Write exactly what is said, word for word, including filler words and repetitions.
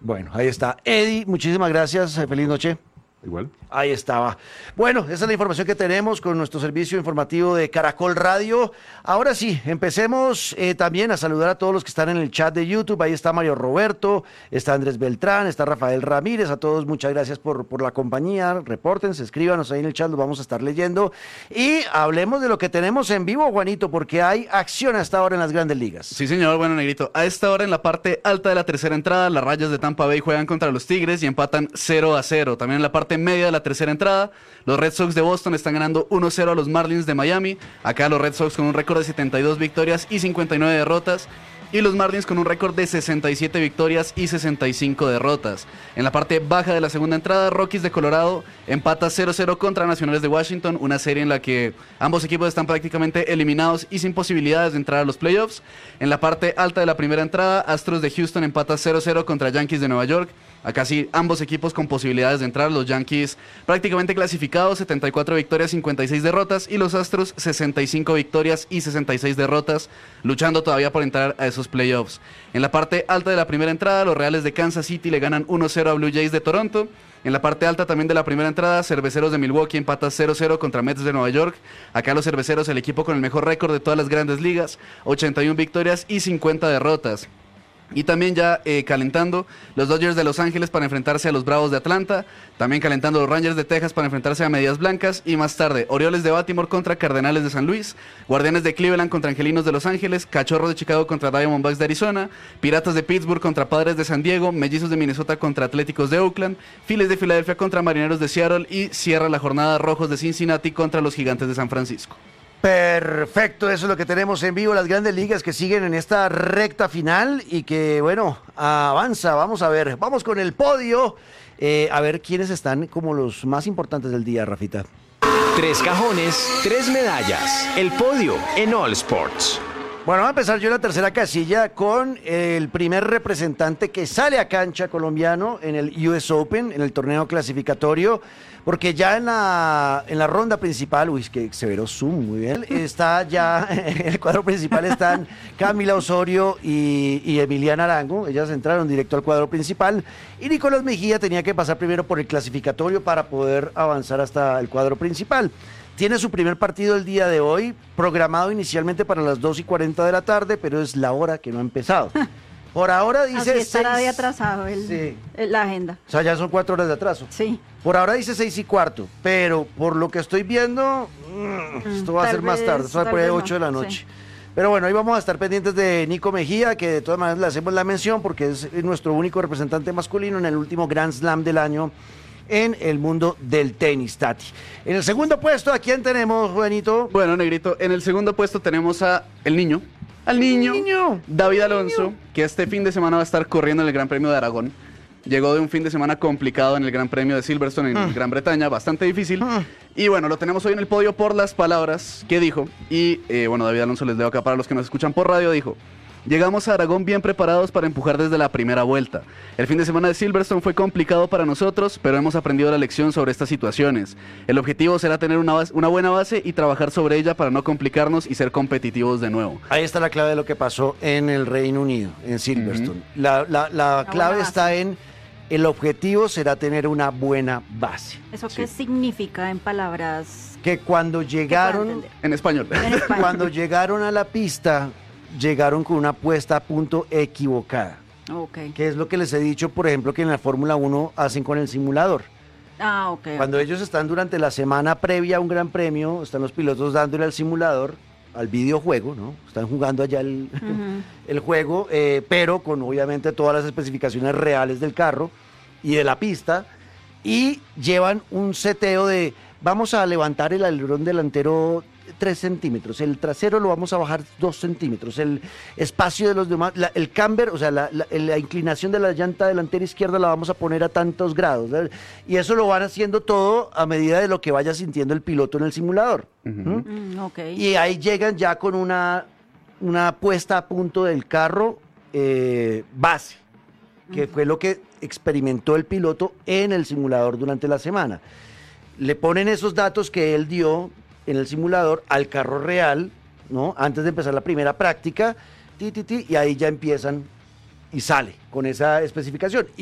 Bueno, ahí está. Eddie, muchísimas gracias. Feliz noche. Igual. Ahí estaba. Bueno, esa es la información que tenemos con nuestro servicio informativo de Caracol Radio. Ahora sí, empecemos eh, también a saludar a todos los que están en el chat de YouTube. Ahí está Mario Roberto, está Andrés Beltrán, está Rafael Ramírez. A todos muchas gracias por, por la compañía. Repórtense, escríbanos ahí en el chat, los vamos a estar leyendo. Y hablemos de lo que tenemos en vivo, Juanito, porque hay acción hasta ahora en las Grandes Ligas. Sí, señor. Bueno, Negrito, a esta hora en la parte alta de la tercera entrada, las Rayas de Tampa Bay juegan contra los Tigres y empatan cero a cero. También en la parte media de la tercera entrada, los Red Sox de Boston están ganando uno cero a los Marlins de Miami. Acá los Red Sox con un récord de setenta y dos victorias y cincuenta y nueve derrotas. Y los Marlins con un récord de sesenta y siete victorias y sesenta y cinco derrotas. En la parte baja de la segunda entrada, Rockies de Colorado empata cero cero contra Nacionales de Washington, una serie en la que ambos equipos están prácticamente eliminados y sin posibilidades de entrar a los playoffs. En la parte alta de la primera entrada, Astros de Houston empata cero cero contra Yankees de Nueva York. Acá sí, ambos equipos con posibilidades de entrar, los Yankees prácticamente clasificados, setenta y cuatro victorias, cincuenta y seis derrotas, y los Astros sesenta y cinco victorias y sesenta y seis derrotas, luchando todavía por entrar a esos playoffs. En la parte alta de la primera entrada, los Reales de Kansas City le ganan uno cero a Blue Jays de Toronto. En la parte alta también de la primera entrada, Cerveceros de Milwaukee empata cero cero contra Mets de Nueva York. Acá los Cerveceros, el equipo con el mejor récord de todas las Grandes Ligas, ochenta y una victorias y cincuenta derrotas. Y también ya eh, calentando los Dodgers de Los Ángeles para enfrentarse a los Bravos de Atlanta. También calentando los Rangers de Texas para enfrentarse a Medias Blancas. Y más tarde, Orioles de Baltimore contra Cardenales de San Luis. Guardianes de Cleveland contra Angelinos de Los Ángeles. Cachorros de Chicago contra Diamondbacks de Arizona. Piratas de Pittsburgh contra Padres de San Diego. Mellizos de Minnesota contra Atléticos de Oakland. Phillies de Filadelfia contra Marineros de Seattle. Y cierra la jornada Rojos de Cincinnati contra los Gigantes de San Francisco. Perfecto, eso es lo que tenemos en vivo, las Grandes Ligas que siguen en esta recta final y que, bueno, avanza. Vamos a ver, vamos con el podio, eh, a ver quiénes están como los más importantes del día, Rafita. Tres cajones, tres medallas. El podio en All Sports. Bueno, voy a empezar yo en la tercera casilla con el primer representante que sale a cancha colombiano en el U S Open, en el torneo clasificatorio, porque ya en la, en la ronda principal, uy, es que severo zoom, muy bien, está ya, en el cuadro principal están Camila Osorio y, y Emiliana Arango, ellas entraron directo al cuadro principal, y Nicolás Mejía tenía que pasar primero por el clasificatorio para poder avanzar hasta el cuadro principal. Tiene su primer partido el día de hoy, programado inicialmente para las dos y cuarenta de la tarde, pero es la hora que no ha empezado. Por ahora dice... Así estará seis... de atrasado el, sí. el, la agenda. O sea, ya son cuatro horas de atraso. Sí. Por ahora dice seis y cuarto, pero por lo que estoy viendo, mmm, esto va a ser más vez, tarde, esto va a ser ocho no. de la noche. Sí. Pero bueno, ahí vamos a estar pendientes de Nico Mejía, que de todas maneras le hacemos la mención porque es nuestro único representante masculino en el último Grand Slam del año en el mundo del tenis, Tati. En el segundo puesto, ¿a quién tenemos, Juanito? Bueno, Negrito, en el segundo puesto tenemos a el niño, al niño, niño. David Alonso, Niño. que este fin de semana va a estar corriendo en el Gran Premio de Aragón. Llegó de un fin de semana complicado en el Gran Premio de Silverstone en Mm. Gran Bretaña, bastante difícil. Mm. Y bueno, lo tenemos hoy en el podio por las palabras que dijo. Y eh, bueno, David Alonso, les leo acá para los que nos escuchan por radio, dijo: llegamos a Aragón bien preparados para empujar desde la primera vuelta. El fin de semana de Silverstone fue complicado para nosotros, pero hemos aprendido la lección sobre estas situaciones. El objetivo será tener una, base, una buena base y trabajar sobre ella para no complicarnos y ser competitivos de nuevo. Ahí está la clave de lo que pasó en el Reino Unido, en Silverstone. Uh-huh. La, la, la clave está en el objetivo será tener una buena base. ¿Eso qué sí. significa en palabras? Que cuando llegaron... En español. En español. Cuando llegaron a la pista, llegaron con una puesta a punto equivocada. Okay. Que es lo que les he dicho, por ejemplo, que en la Fórmula uno hacen con el simulador. Ah, ok. Cuando okay. ellos están durante la semana previa a un gran premio, están los pilotos dándole al simulador, al videojuego, ¿no? Están jugando allá el, uh-huh. el juego, eh, pero con obviamente todas las especificaciones reales del carro y de la pista, y llevan un seteo de, vamos a levantar el alerón delantero tres centímetros, el trasero lo vamos a bajar dos centímetros, el espacio de los demás, la, el camber, o sea, la, la, la inclinación de la llanta delantera izquierda la vamos a poner a tantos grados, ¿verdad? Y eso lo van haciendo todo a medida de lo que vaya sintiendo el piloto en el simulador. Uh-huh. ¿Mm? Mm, okay. Y ahí llegan ya con una, una puesta a punto del carro eh, base, que uh-huh. fue lo que experimentó el piloto en el simulador durante la semana. Le ponen esos datos que él dio en el simulador al carro real, ¿no? Antes de empezar la primera práctica, ti, ti, ti, y ahí ya empiezan y sale con esa especificación.